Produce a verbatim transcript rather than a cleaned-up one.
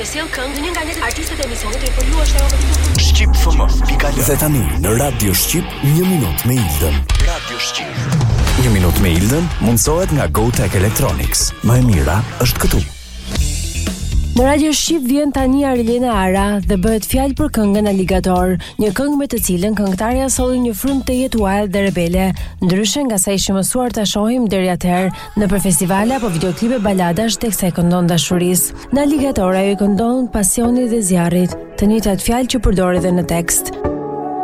të sjell këngë në një nga ne artistët e emisionit për ju është ajo më Shqip F M pika Dhe tani në Radio Shqip një minutë me Ildën. Radio Shqip. Një minutë me Ildën mundsohet nga GoTech Electronics. Më e mira është këtu. Në Radio Shqip vjen tani Arlena Ara dhe bëhet fjalë për këngën Aligator, një këngë me të cilën këngëtarja solli një frymë të jetuar dhe rebele, ndryshe nga sa ishim mësuar ta shohim deri atëherë në për festivale apo videoklipe baladash teksa e këndon dashurisë. Në Aligator ajo këndon pasionit dhe zjarrit, të njëjtat fjalë që përdor edhe në tekst.